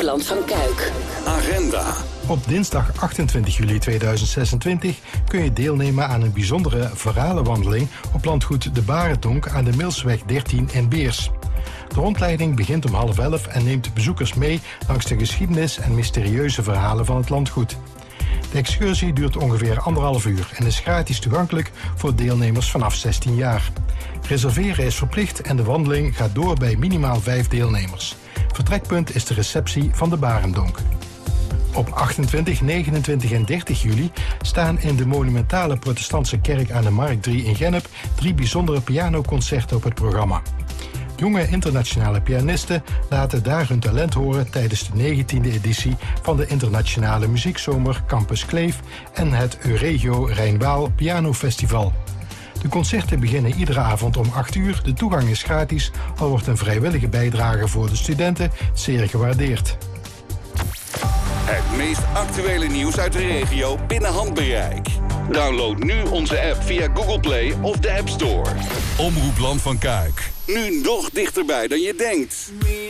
Land van Kuik. Agenda. Op dinsdag 28 juli 2026 kun je deelnemen aan een bijzondere verhalenwandeling op landgoed De Barendonk aan de Milsweg 13 in Beers. De rondleiding begint om 10:30 en neemt bezoekers mee langs de geschiedenis en mysterieuze verhalen van het landgoed. De excursie duurt ongeveer 1,5 uur en is gratis toegankelijk voor deelnemers vanaf 16 jaar. Reserveren is verplicht en de wandeling gaat door bij minimaal 5 deelnemers. Vertrekpunt is de receptie van De Barendonk. Op 28, 29 en 30 juli staan in de monumentale protestantse kerk aan de Markt 3 in Gennep 3 bijzondere pianoconcerten op het programma. Jonge internationale pianisten laten daar hun talent horen tijdens de 19e editie van de internationale muziekzomer Campus Kleef en het Euregio Rijnwaal Pianofestival. De concerten beginnen iedere avond om 8 uur. De toegang is gratis, al wordt een vrijwillige bijdrage voor de studenten zeer gewaardeerd. Het meest actuele nieuws uit de regio binnen handbereik. Download nu onze app via Google Play of de App Store. Omroep Land van Kuik. Nu nog dichterbij dan je denkt.